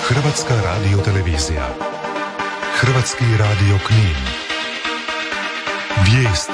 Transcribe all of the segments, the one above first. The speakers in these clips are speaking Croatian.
Hrvatska radiotelevizija. Hrvatski radio Knin. Vijesti.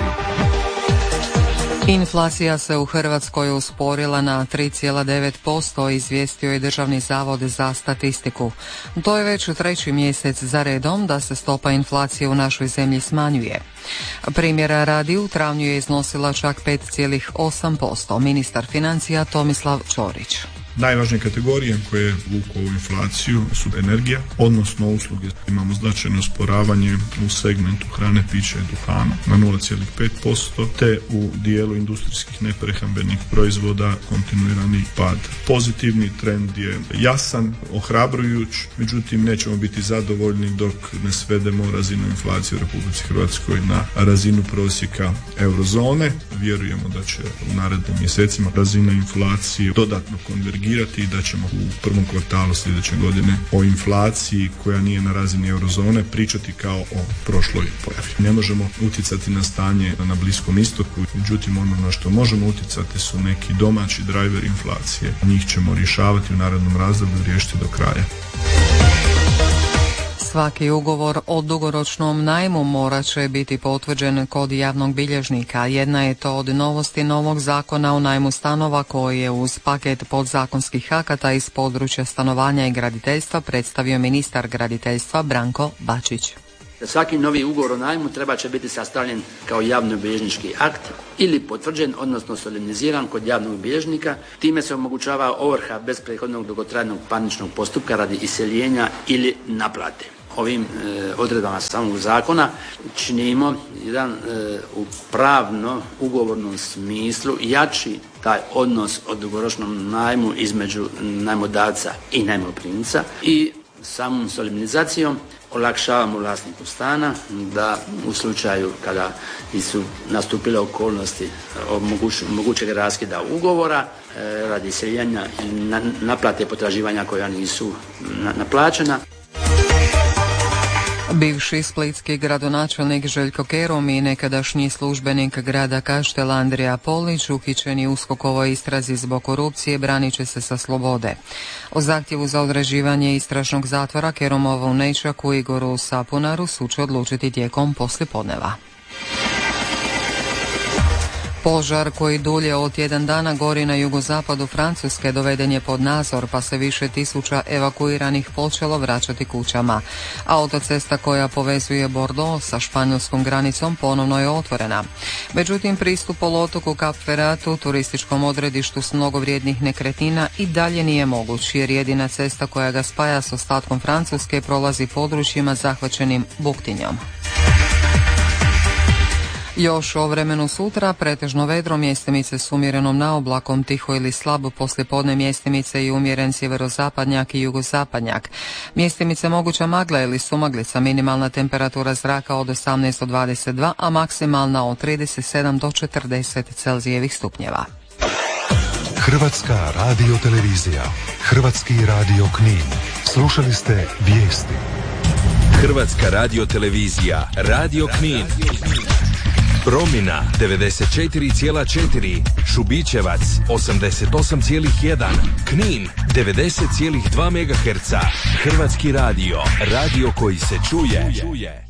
Inflacija se u Hrvatskoj usporila na 3,9%, izvijestio je Državni zavod za statistiku. To je već treći mjesec za redom da se stopa inflacije u našoj zemlji smanjuje. Primjera radi, u travnju je iznosila čak 5,8%. Ministar financija Tomislav Ćorić. Najvažnije kategorije koje vuku ovu inflaciju su energija, odnosno usluge. Imamo značajno usporavanje u segmentu hrane, pića i duhana na 0,5%, te u dijelu industrijskih neprehrambenih proizvoda kontinuirani pad. Pozitivni trend je jasan, ohrabrujuć, međutim nećemo biti zadovoljni dok ne svedemo razinu inflacije u Republici Hrvatskoj na razinu prosjeka eurozone. Vjerujemo da će u narednim mjesecima razina inflacije dodatno konvergirati i da ćemo u prvom kvartalu sljedeće godine o inflaciji koja nije na razini eurozone pričati kao o prošloj pojavi. Ne možemo utjecati na stanje na Bliskom istoku, međutim ono na što možemo utjecati su neki domaći driveri inflacije. Njih ćemo rješavati u narednom razdoblju, riješiti do kraja. Svaki ugovor o dugoročnom najmu morat će biti potvrđen kod javnog bilježnika. Jedna je to od novosti novog zakona o najmu stanova koji je uz paket podzakonskih akata iz područja stanovanja i graditeljstva predstavio ministar graditeljstva Branko Bačić. Svaki novi ugovor o najmu treba će biti sastavljen kao javnobilježnički akt ili potvrđen, odnosno solemniziran kod javnog bilježnika. Time se omogućava ovrha bez prethodnog dugotrajnog parničnog postupka radi iseljenja ili naplate. Ovim odredbama samog zakona činimo jedan u pravno ugovornom smislu jači taj odnos o dugoročnom najmu između najmodavca i najmoprimca i samom solemnizacijom olakšavamo vlasniku stana da u slučaju kada su nastupile okolnosti mogućeg raskida ugovora radi iseljenja ili naplate potraživanja koja nisu naplaćena. Bivši splitski gradonačelnik Željko Kerum i nekadašnji službenik grada Kaštela Andrija Polić uhićeni u USKOK-ovoj istrazi zbog korupcije branit će se sa slobode. O zahtjevu za određivanje istražnog zatvora Kerumovu nećaku Igoru Sapunaru sud će odlučiti tijekom poslijepodneva. Požar koji dulje od tjedan dana gori na jugozapadu Francuske doveden je pod nadzor, pa se više tisuća evakuiranih počelo vraćati kućama. Autocesta koja povezuje Bordeaux sa španjolskom granicom ponovno je otvorena. Međutim, pristup poluotoku Cap Ferratu, turističkom odredištu s mnogo vrijednih nekretnina, i dalje nije moguć, jer jedina cesta koja ga spaja s ostatkom Francuske prolazi područjima zahvaćenim buktinjom. Još o vremenu sutra, pretežno vedro, mjestimice s umjerenom naoblakom, tiho ili slabo poslijepodne mjestimice i umjeren sjeverozapadnjak i jugozapadnjak. Mjestimice moguća magla ili sumaglica, minimalna temperatura zraka od 18 do 22, a maksimalna od 37 do 40 Celzijevih stupnjeva. Hrvatska radiotelevizija. Hrvatski radio Knin. Slušali ste vijesti. Hrvatska radiotelevizija. Radio Knin. Promina 94,4, Šubićevac 88,1, Knin 90,2 MHz. Hrvatski radio, radio koji se čuje.